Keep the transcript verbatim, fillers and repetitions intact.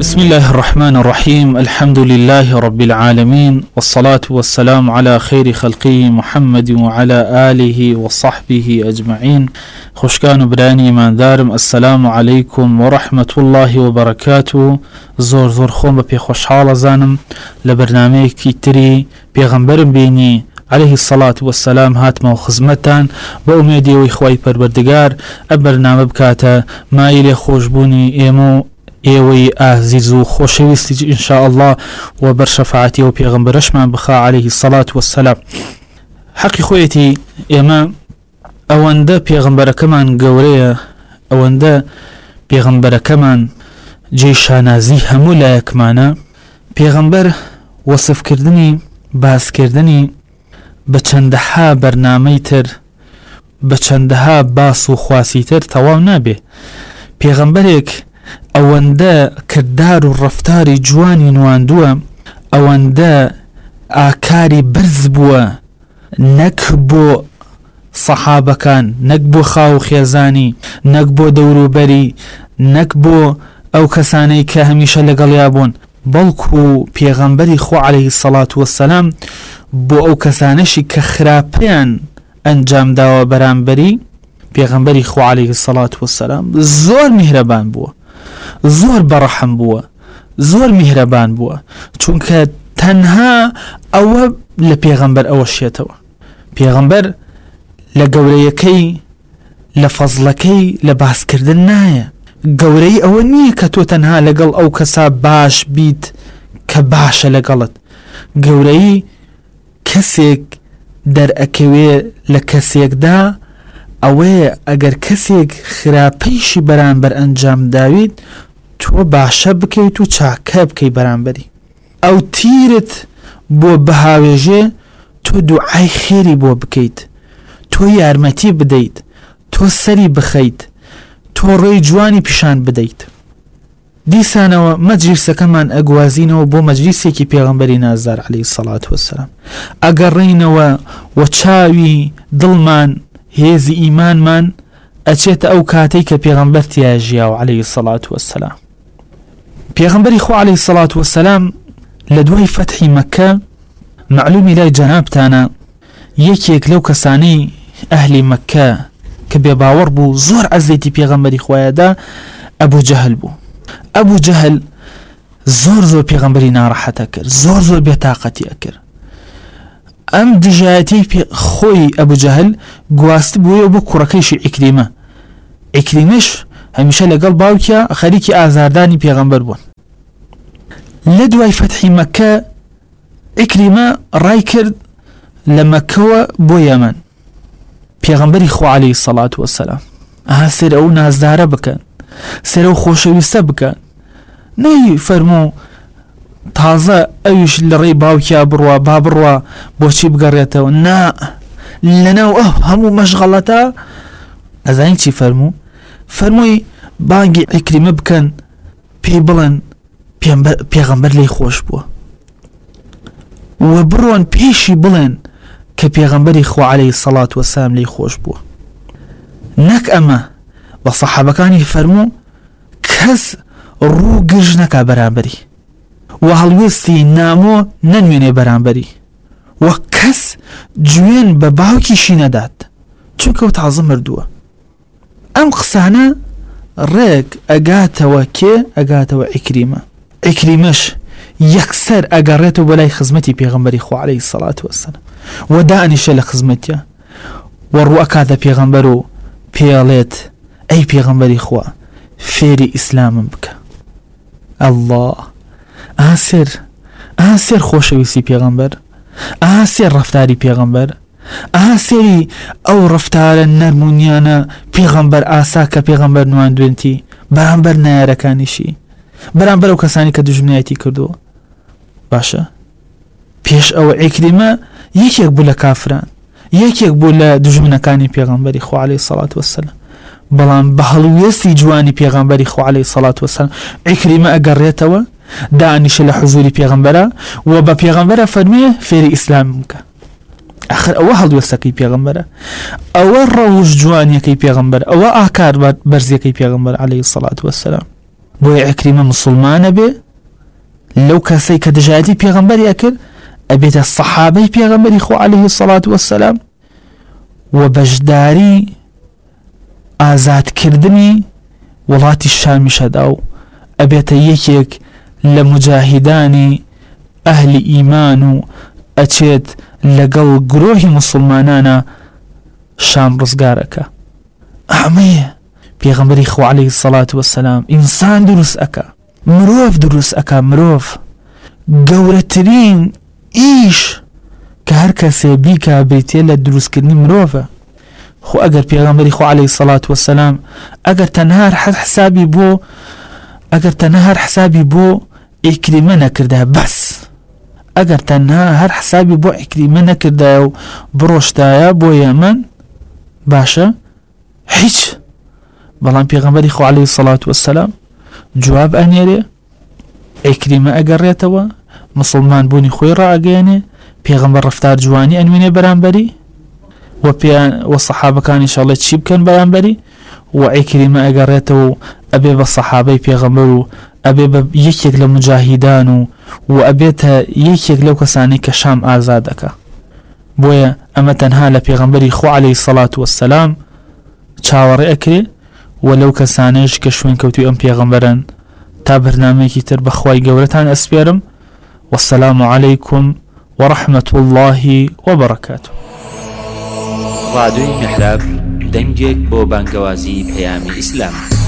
بسم الله الرحمن الرحيم الحمد لله رب العالمين والصلاة والسلام على خير خلقه محمد وعلى آله وصحبه أجمعين. خوشكان براني من دارم السلام عليكم ورحمة الله وبركاته. زور زور خون ببي خوشحال زانم لبرنامج كتري بيغمبر بيني عليه الصلاة والسلام هاتما وخزمتان بأميدي وإخوائي پروردگار البرنامج بكاتا ما إلي خوشبوني إيمو ئێوەی ئازیز و خۆشەویستی ئینشاء الله و بەر شەفاعەتی و پێغەمبەرەشمان بخا عليه الصلاة والسلام. حەقی خۆیەتی ئێمە ئەوەندە پێغەمبەرەکەمان گەورەیە، ئەوەندە پێغەمبەرەکەمان جێی شانازی هەموو لایەکمانە. پێغەمبەر وەسفکردنی باسکردنی بە چەندەها بەرنامەی تر بە چەندەها باس و خواسی تر تەواو نابێ. پێغەمبەرێک ئەوەندە کردار و ڕەفتاری جوانی نواندووە، ئەوەندە ئاکاری برز بووە، نەک بۆ سەحابەکان، نەک بۆ خاو خێزانی، نەک بۆ دەوروبەری، نەک بۆ ئەو کەسانەی کە هەمیشە لەگەڵیا بوون، بەڵکو پێغەمبەری خۆ عەلەیهی سەڵات وەسەلام بۆ ئەو کەسانەشی کە خراپەیان ئەنجام داوە بەرامبەری پێغەمبەری خۆ عەلەیهی سەڵات وەسەلام زۆر میهرەبان بووە، زۆر بەڕەحم بووە، زۆر میهرەبان بووە، چونکە تەنها ئەوە لە پێغەمبەر ئەوە شێتەوە. پێغەمبەر لە گەورەیەکەی لە فەزڵەکەی لە باسکردن نایە. گەورەی ئەوە نییە کە تۆ تەنها لەگەڵ ئەو کەسا باش بیت کە باشە لەگەڵت. گەورەی کەسێک دەرئەکەوێ لە کەسێکدا ئەوەیە ئەگەر کەسێک خراپەیشی بەرامبەر ئەنجام داویت تۆ باشە بکەیت و چاکە بکەی بەرامبەری. ئەو تیرت بۆ بەهاوێژێ تۆ دوعای خێری بۆ بکەیت، تۆ یارمەتی بدەیت، تۆ سەری بخەیت، تۆ ڕێی جوانی پیشان بدەیت. دیسانەوە مەجلیسەکەمان ئەگوازینەوە بۆ مەجلیسێکی پێغەمبەری نازدار عەلەیهی سەڵات وەسەلام. ئەگەڕێینەوە و چاوی دڵمان هێزی ئیمانمان ئەچێتە ئەو کاتەی کە پێغەمبەر تیا ژیاوە عەلەیهی سەڵات وەسەلام. پێغەمبەری خۆ عەلەیهی سەڵات وەسەلام لە دوای فەتحی مەککە معلومی لای جەنابتانە یەکێک لەو کەسانەی ئەهلی مەککە کە بێباوەڕ بوو زۆر عەزێتی پێغەمبەری خۆیەدا ئەبوو جەهل بوو. ئەبوو جەهل زۆر زۆر پێغەمبەری ناڕەحەتە کرد، زۆر زۆر بێتاقەتی ئەکرد. ئەم دژایەتی خۆی ئەبوو جەهل گواست بووە بۆ کوڕەکەیشی عیکریمە. عیکریمەش هەمیشە لەگەڵ باوکیە خەریکی ئازاردانی پێغەمبەر بوون. لە دوای فەتحی مەککە عیکریمە ڕای کرد لە مەککەوە بۆ یەمەن. پێغەمبەری خۆ عەلەیهی سەڵات وەسەلام ئاها سێر ئەو نازدارە بکەن، سێر ئەو خۆشەویستە بکەن، نەی فەرموو تازە ئەویش لە ڕێی باوکیا بڕوە با بڕوە بۆچی بگەڕێتەوە. نا لەناو ئەو هەموو مەشغەڵەتە ئەزانی چی فەرموو؟ فەرمووی بانگی عیکریمە بکەن پێی بڵێن پێغەمبەر لێی خۆش بووە و بڕۆن پێشی بڵێن کە پێغەمبەری خۆ عەلەیهی سەڵات وەسەلام لێی خۆش بووە. نەک ئەمە بە سەحابەکانی فەرموو کەس ڕوو گرژ نەکا بەرامبەری و هەڵوێستی نامۆ نەنوێنێ بەرامبەری و کەس گوێن بە باوکیشی نەدات چونکە و تازە مردووە. ئەم قسانە ڕێک ئەگاتەوە کێ؟ ئەگاتەوە عیکریمە. عیکریمەش یەکسەر ئەگەڕێتەوە بەلای خزمەتی پێغەمبەری خۆ عەلەیهی سەڵات وەسەلام و دائەنیشە لە خزمەتیە و ڕوو ئەکاتە پێغەمبەر و پێڵێت ئەی پێغەمبەری خوا فێری ئیسلامم بکە. ئەڵڵا ئاها سێر ئاها سێر خۆشەویستی پێغەمبەر، ئاها سێر ڕەفتاری پێغەمبەر، ئاها سێری ئەو ڕەفتارە نەرمونیانە پێغەمبەر ئاسا کە پێغەمبەر نواندوێنتی بەرامبەر نایارەکانیشی، بەرامبەر ئەو کەسانی کە دوژمنایەتی کردووە. باشە پێش ئەوە عیکریمە یەکێک بوو لە کافران، یەکێک بوو لە دوژمنەکانی پێغەمبەری خۆ عەلەیهی سەڵات وەسەلام، بەڵام بە هەڵوێستی جوانی پێغەمبەری خۆ عەلەیهی سەڵات وەسەلام عیکریمە ئەگەڕێتەوە دانیشە لە حزوری پێغەمبەرە و بە پێغەمبەرە فەرمێ فێری ئیسلام بکە. آخر ئەوە هەڵوێستەکەی پێغەمبەرە، ئەوە ڕەوش جوانیەکەی پێغەمبەر، ئەوە ئاکار بەرزیەکەی پێغەمبەر عەلەیهی سەڵات وەسەلام. بۆیە عیکریمە مسلمانە بێ لەو کەسەی کە دژایەتی پێغەمبەری ئەکرد ئەبێتە سەحابەی پێغەمبەری خۆ عەلەیهی سەڵات وەسسەلام و بەشداری ئازادکردنی وڵاتی شامیشەدا و ئەبێتە یەکێک لە مجاهیدانی ئەهلی ئیمان و ئەچێت لەگەڵ گرۆهی مسلمانانە شام ڕزگارەکە. ئەمەیە پێغەمبەری خۆ عەلەیهی سەڵات وەسسەلام ئینسان دروست ئەکا، مرۆڤ دروست ئەکا. مرۆڤ گەورەترین ئیش کە هەر کەسێ بیکا بێتێ لە دروستکردنی مرۆڤە. خۆ ئەگەر پێغەمبەری خۆ عەلەیهی سەڵات وەسسەلام ئەگەر تەنها هەر حسابی بۆ ئەگەر تەنها هەر حسابی بۆ ئیکریمە نەکردا بەس، ئەگەر تەنها هەر حسابی بۆ ئیکریمە نەکردایە و بڕۆشتایە بۆ یەمەن باشە هیچ. بەڵام پێغەمبەری خۆ عەلەیهی سەڵات وەسسەلام جواب ئەنێرێ، ئیکریمە ئەگەڕێتەوە، مسلمان بوونی خۆی ڕائەگەیەنێ، پێغەمبەر ڕەفتار جوانی ئەنوێنێ بەرامبەری و پێیان و سەحابەکانی ئینشاءڵڵا چی بکەن بەرامبەری، و ئیکریمە ئەگەڕێتەوە و ئەبێ بە سەحابەی پێغەمبەر و ئەبێ بە یەکێک لە مجاهیدان و و ئەبێتە یەکێک لەو کەسانی کە شام ئازاد دەکا. بۆیە ئەمە تەنها لە پێغەمبەری خۆ عەلەیهی سەڵات وەسسەلام چاوەڕێ ئەکرێ و لەو کەسانەش کە شوێن کەوتوی ئەم پێغەمبەرن. تا بەرنامەیەکی تر بەخوای گەورەتان ئەسپێرم. وەسسەلامو عەلەیکم وەڕەحمەت الله وبەڕەکاتوه. ڕادیۆی میحراب دەنگێک بۆ بانگەوازی پەیامی ئیسلام.